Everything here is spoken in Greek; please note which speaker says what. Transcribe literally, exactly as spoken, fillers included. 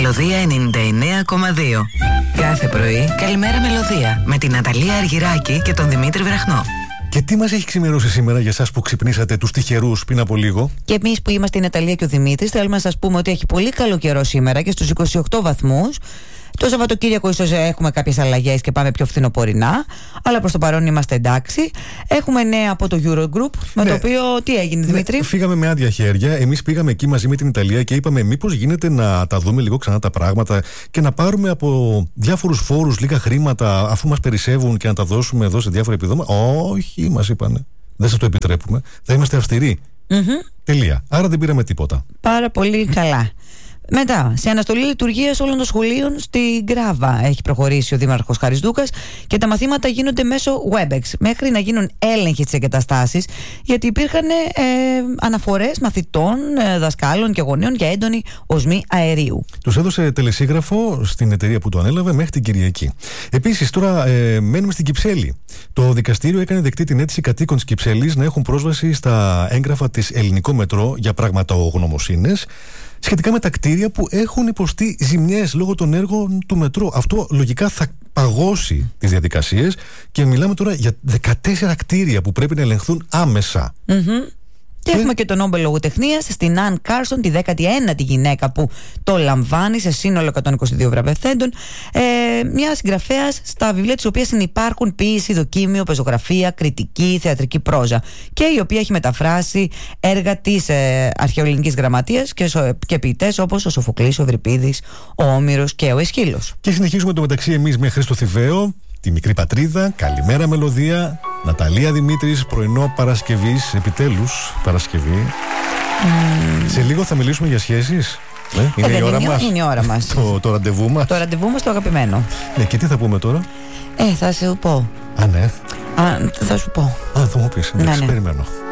Speaker 1: Μελωδία ενενήντα εννέα κόμμα δύο. Κάθε πρωί, καλημέρα Μελωδία με την Ναταλία Αργυράκη και τον Δημήτρη Βραχνό.
Speaker 2: Και τι μας έχει ξημερώσει σήμερα για εσάς που ξυπνήσατε τους τυχερούς πριν από λίγο?
Speaker 3: Και εμείς που είμαστε η Ναταλία και ο Δημήτρης, θέλουμε να σας πούμε ότι έχει πολύ καλό καιρό σήμερα και στους είκοσι οκτώ βαθμούς. Το Σαββατοκύριακο ίσως έχουμε κάποιες αλλαγές και πάμε πιο φθινοπορεινά, αλλά προς το παρόν είμαστε εντάξει. Έχουμε νέα από το Eurogroup, με ναι. το οποίο τι έγινε, Δημήτρη?
Speaker 2: Ναι, φύγαμε με άδεια χέρια. Εμείς πήγαμε εκεί μαζί με την Ιταλία και είπαμε μήπως γίνεται να τα δούμε λίγο ξανά τα πράγματα και να πάρουμε από διάφορους φόρους λίγα χρήματα αφού μας περισσεύουν και να τα δώσουμε εδώ σε διάφορα επιδόματα. Όχι, μας είπανε. Δεν σας το επιτρέπουμε. Θα είμαστε αυστηροί.
Speaker 3: Mm-hmm.
Speaker 2: Τελεία. Άρα δεν πήραμε τίποτα.
Speaker 3: Πάρα πολύ καλά. Μετά, σε αναστολή λειτουργίας όλων των σχολείων στην Γκράβα έχει προχωρήσει ο Δήμαρχος Χαρισδούκας και τα μαθήματα γίνονται μέσω Webex μέχρι να γίνουν έλεγχοι στις εγκαταστάσεις, γιατί υπήρχαν ε, αναφορές μαθητών, ε, δασκάλων και γονέων για έντονη οσμή αερίου.
Speaker 2: Τους έδωσε τελεσίγραφο στην εταιρεία που το ανέλαβε μέχρι την Κυριακή. Επίσης, τώρα ε, μένουμε στην Κυψέλη. Το δικαστήριο έκανε δεκτή την αίτηση κατοίκων της Κυψέλης να έχουν πρόσβαση στα έγγραφα της Ελληνικό Μετρό για πραγματογνωμοσύνες σχετικά με τα κτίρια που έχουν υποστεί ζημιές λόγω των έργων του μετρό. Αυτό λογικά θα παγώσει τις διαδικασίες και μιλάμε τώρα για δεκατέσσερα κτίρια που πρέπει να ελεγχθούν άμεσα.
Speaker 3: Mm-hmm. Και έχουμε και τον Νόμπελ Λογοτεχνίας στην Αν Κάρσον, τη δέκατη ένατη γυναίκα που το λαμβάνει σε σύνολο εκατόν είκοσι δύο βραβευθέντων. Ε, μια συγγραφέας στα βιβλία της οποίας συνυπάρχουν ποίηση, δοκίμιο, πεζογραφία, κριτική, θεατρική πρόζα. Και η οποία έχει μεταφράσει έργα της ε, αρχαιοελληνικής γραμματείας και, και ποιητές όπως ο Σοφοκλής, ο Ευρυπίδης, ο Όμηρος και ο Αισχύλος.
Speaker 2: Και συνεχίζουμε το μεταξύ εμείς με Χρήστο Θηβαίο, τη μικρή πατρίδα. Καλημέρα Μελωδία. Ναταλία Δημήτρης, πρωινό Παρασκευής. Επιτέλους Παρασκευή. Mm. Σε λίγο θα μιλήσουμε για σχέσεις. Ναι, είναι,
Speaker 3: ε,
Speaker 2: η ώρα
Speaker 3: είναι,
Speaker 2: μας.
Speaker 3: είναι η ώρα μας.
Speaker 2: το, το ραντεβού μας.
Speaker 3: Το ραντεβού μας το αγαπημένο.
Speaker 2: Ναι, και τι θα πούμε τώρα?
Speaker 3: Ε, θα σου πω.
Speaker 2: Α, ναι.
Speaker 3: Α, θα σου πω.
Speaker 2: Α, θα μου πεις. Εντάξει,
Speaker 3: ναι, ναι.
Speaker 2: περιμένω.